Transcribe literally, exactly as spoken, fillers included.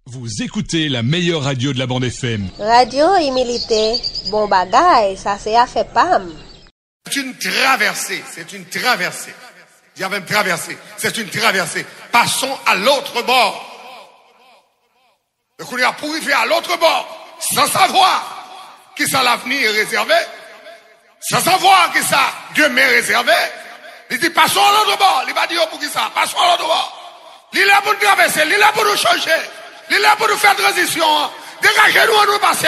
Vous écoutez la meilleure radio de la bande F M. Radio Humilité, bon bagay, ça c'est à fait pam. C'est une traversée, c'est une traversée. Il y avait une traversée, c'est une traversée. Passons à l'autre bord. Le coup pour arriver à l'autre bord, sans savoir qui ça l'avenir est réservé, sans savoir qui ça demain est réservé. Il dit passons à l'autre bord. Il va dire pour qui ça, passons à l'autre bord. Il est là pour nous traverser, il est là pour nous changer. Il est là pour nous faire transition. Dégagez-nous, nous passer.